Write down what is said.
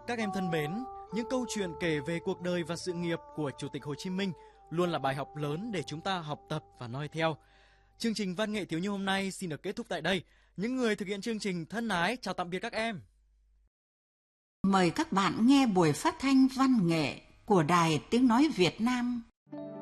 Các em thân mến, những câu chuyện kể về cuộc đời và sự nghiệp của Chủ tịch Hồ Chí Minh luôn là bài học lớn để chúng ta học tập và noi theo. Chương trình Văn nghệ thiếu nhi hôm nay xin được kết thúc tại đây. Những người thực hiện chương trình thân ái chào tạm biệt các em. Mời các bạn nghe buổi phát thanh văn nghệ của Đài Tiếng Nói Việt Nam.